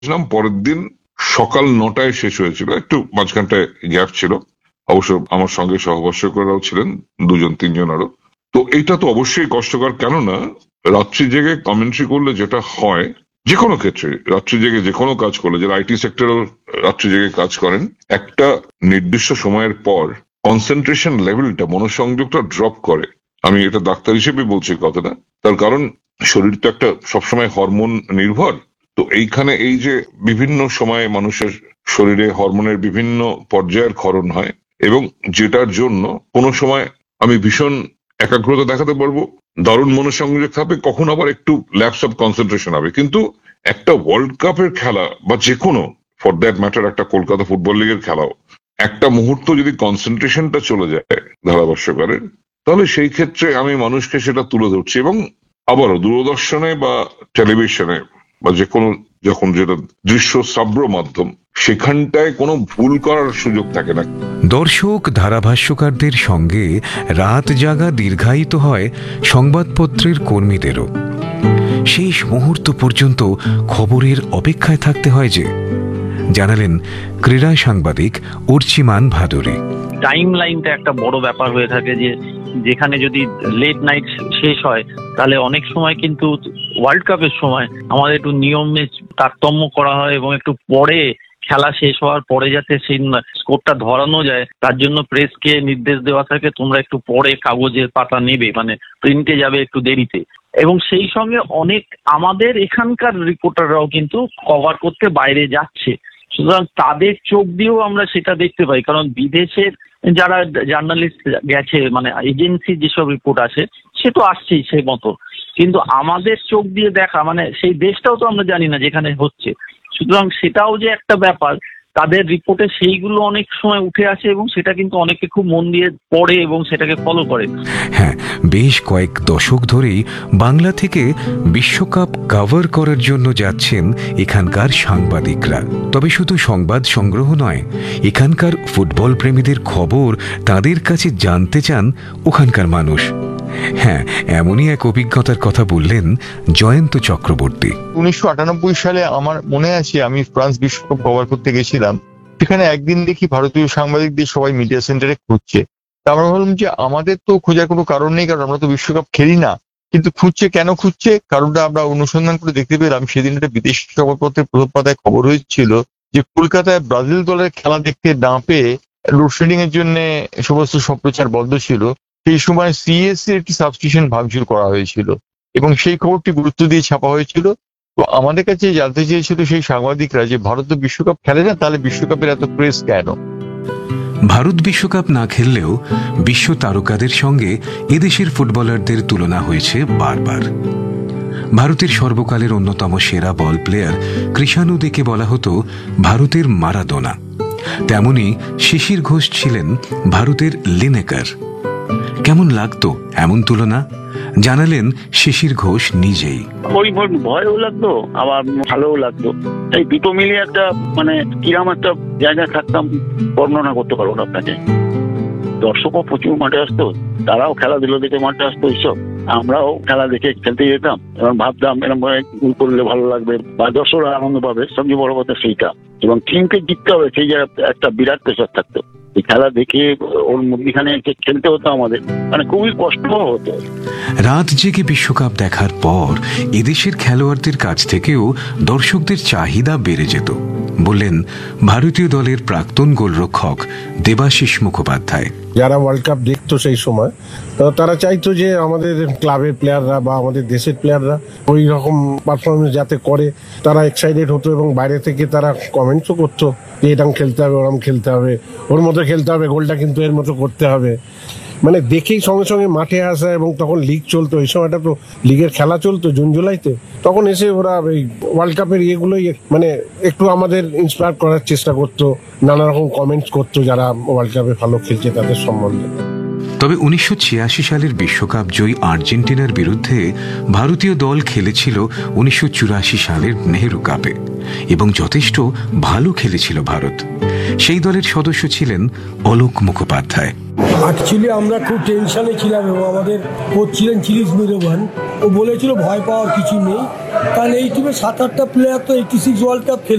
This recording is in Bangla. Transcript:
ছিলাম, পরের দিন সকাল 9টায় শেষ হয়েছিল, একটু মাঝখানটায় গ্যাপ ছিল। অবশ্য আমার সঙ্গে সহবর্ষকরাও ছিলেন, দুজন তিনজন আরো। তো এটা তো অবশ্যই কষ্টকর, কেননা রাত্রি জেগে কমেন্ট্রি করলে যেটা হয়, যে কোনো ক্ষেত্রে রাত্রি জেগে যে কোনো কাজ করলে, যারা আইটি সেক্টরেও রাত্রি জেগে কাজ করেন, একটা নির্দিষ্ট সময়ের পর কনসেন্ট্রেশন লেভেলটা, মনোসংযোগটা ড্রপ করে। আমি এটা ডাক্তার হিসেবে বলছি কথাটা, তার কারণ শরীর তো একটা সবসময় হরমোন নির্ভর। তো এইখানে এই যে বিভিন্ন সময়ে মানুষের শরীরে হরমোনের বিভিন্ন পর্যায়ের ক্ষরণ হয়, এবং যেটার জন্য কোনো সময় আমি ভীষণ একাগ্রতা দেখাতে পারবো, দারুণ মনোসংযোগ থাকবে, কখন আবার একটু ল্যাপস অফ কনসেন্ট্রেশন হবে। কিন্তু একটা ওয়ার্ল্ড কাপের খেলা বা যে কোনো, ফর দ্যাট ম্যাটার একটা কলকাতা ফুটবল লিগের খেলাও, একটা মুহূর্ত যদি কনসেন্ট্রেশনটা চলে যায় ধারাভাষ্যকারের, তাহলে সেই ক্ষেত্রে আমি মানুষকে সেটা তুলে ধরছি। এবং আবারও দূরদর্শনে বা টেলিভিশনে বা যে কোনো, যখন যেটা দৃশ্য শ্রাব্য মাধ্যম, সেখানটায় কোনো ভুল করার সুযোগ থাকে না। দর্শক ধারাভাষ্যকারদের সঙ্গে রাত জাগা দীর্ঘায়িত হয় সংবাদপত্রের কর্মীদেরও। শেষ মুহূর্ত পর্যন্ত খবরের অপেক্ষায় থাকতে হয় যে, জানালেন ক্রীড়া সাংবাদিক অর্চিমান ভাদুরী। টাইম লাইনটা একটা বড় ব্যাপার হয়ে থাকে, যে যেখানে যদি লেট নাইট শেষ হয়, তাহলে অনেক সময় কিন্তু ওয়ার্ল্ড কাপের সময় আমাদের একটু নিয়মে তারতম্য করা হয়, এবং একটু পরে খেলা শেষ হওয়ার পরে যাতে সেই স্কোরটা ধরানো যায়, তার জন্য প্রেসকে নির্দেশ দেওয়া থাকে তোমরা একটু পরে কাগজের পাতা নেবে, মানে প্রিন্টে যাবে একটু দেরিতে। এবং সেই সঙ্গে অনেক আমাদের এখানকার রিপোর্টাররাও কিন্তু কভার করতে বাইরে যাচ্ছে, সুতরাং তাদের চোখ দিয়েও আমরা সেটা দেখতে পাই। কারণ বিদেশের যারা জার্নালিস্ট গেছে, মানে এজেন্সি যেসব রিপোর্ট আছে, সে তো আসছেই সে মতো, কিন্তু আমাদের চোখ দিয়ে দেখা, মানে সেই দেশটাও তো আমরা জানি না যেখানে হচ্ছে, সুতরাং সেটাও যে একটা ব্যাপার, তাদের রিপোর্টে সেইগুলো অনেক সময় উঠে আসে, এবং সেটা কিন্তু অনেকে খুব মন দিয়ে পড়ে এবং সেটাকে ফলো করে। হ্যাঁ, বেশ কয়েক দশক ধরেই বাংলা থেকে বিশ্বকাপ কভার করার জন্য যাচ্ছেন এখানকার সাংবাদিকরা। তবে শুধু সংবাদ সংগ্রহ নয়, এখানকার ফুটবল প্রেমীদের খবর তাদের কাছে জানতে চান ওখানকার মানুষ। হ্যাঁ, এমনই এক অভিজ্ঞতার কথা বললেন জয়ন্ত চক্রবর্তী। 1998 সালে আমার মনে আছে, আমি ফ্রান্স বিশ্বকাপ কভার করতে গেছিলাম। সেখানে একদিন দেখি ভারতীয় সাংবাদিকদের সবাই মিডিয়া সেন্টারে খুঁজছে। আমরা ভাবলাম যে আমাদের তো খোঁজার কোনো কারণ নেই, কারণ আমরা তো বিশ্বকাপ খেলি না, কিন্তু খুঁজছে কেন খুঁজছে, কারণটা আমরা অনুসন্ধান করে দেখতে পেলাম। সেদিন একটা বিদেশি সংবাদপত্রের প্রথম পাতায় খবর হয়েছিল যে কলকাতায় ব্রাজিল দলের খেলা দেখতে না পেয়ে লোডশেডিং এর জন্য সমস্ত সম্প্রচার বন্ধ ছিল। সেই সময় সিএসসি একটি সাবস্টেশন ভাঙচুর করা হয়েছিল, এবং সেই খবরটি গুরুত্ব দিয়ে ছাপা হয়েছিল। তো আমাদের কাছে জানতে চেয়েছিল সেই সাংবাদিকরা যে ভারত তো বিশ্বকাপ খেলে না, তাহলে বিশ্বকাপের এত ক্রেজ কেন। ভারত বিশ্বকাপ না খেললেও বিশ্ব তারকাদের সঙ্গে এদেশের ফুটবলারদের তুলনা হয়েছে বারবার। ভারতের সর্বকালের অন্যতম সেরা বল প্লেয়ার কৃষাণুদেকে বলা হতো ভারতের মারাদোনা। তেমনি শিশির ঘোষ ছিলেন ভারতের লিনেকার। কেমন লাগতো এমন তুলনা, জানালেন শিশির ঘোষ নিজেই। ওই ভয়ও লাগতো, আবার ভালোও লাগতো। এই দুটো মিলিয়ে একটা, মানে কিরাম একটা জায়গায় থাকতাম, বর্ণনা করতে পারবো না আপনাকে। দর্শকও প্রচুর মাঠে আসতো, তারাও খেলাধুলো দেখে মাঠে আসতো এইসব। আমরাও খেলা দেখে খেলতে যেতাম, এবং ভাবতাম এরকম করলে ভালো লাগবে বা দর্শকরা আনন্দ পাবে। সবচেয়ে বড় কথা সেইটা, এবং টিমকে জিততে হবে, সেই জায়গায় একটা বিরাট প্রেশার থাকতো। এই খেলা দেখে ওর মধ্যখানে খেলতে হতো আমাদের, মানে খুবই কষ্ট হতো। রাত জেগে বিশ্বকাপ দেখার পর এদেশের খেলোয়াড়দের কাছ থেকেও দর্শকদের চাহিদা বেড়ে যেত, বললেন ভারতীয় দলের প্রাক্তন গোলরক্ষক দেবাশিস মুখোপাধ্যায়। যারা ওয়ার্ল্ড কাপ দেখতো সেই সময়, তারা চাইতো যে আমাদের ক্লাবের প্লেয়াররা বা আমাদের দেশের প্লেয়াররা ওই রকম পারফরমেন্স যাতে করে, তারা এক্সাইটেড হতো, এবং বাইরে থেকে তারা কমেন্টসও করতো যে এরকম খেলতে হবে, ওরকম খেলতে হবে, ওর মতো খেলতে হবে, গোলটা কিন্তু এর মতো করতে হবে। মানে দেখেই সঙ্গে সঙ্গে মাঠে আসা, এবং তখন লিগ চলতো, এই সময়টা তো লিগের খেলা চলতো জুন জুলাইতে। তখন এসে ওরা এই ওয়ার্ল্ড কাপের ইয়েগুলোই মানে একটু আমাদের ইন্সপায়ার করার চেষ্টা করতো, নানা রকম কমেন্টস করতো যারা ওয়ার্ল্ড কাপে ভালো খেলছে তাদের সম্বন্ধে। তবে 1986 সালের বিশ্বকাপ জয়ী আর্জেন্টিনার বিরুদ্ধে ভারতীয় দল খেলেছিল 1984 সালের নেহেরু কাপে। এবং যথেষ্ট ভালো খেলেছিল ভারত। সেই দলের সদস্য ছিলেন অলোক মুখোপাধ্যায়। অ্যাকচুয়ালি আমরা খুব টেনশনে ছিলাম এবং আমাদের কোচ ছিলেন চিরিশ মিরোভান। ও বলেছিল ভয় পাওয়ার কিছু নেই, কারণ এই টিমে 7-8টা প্লেয়ার তো 86 ওয়ার্ল্ড কাপ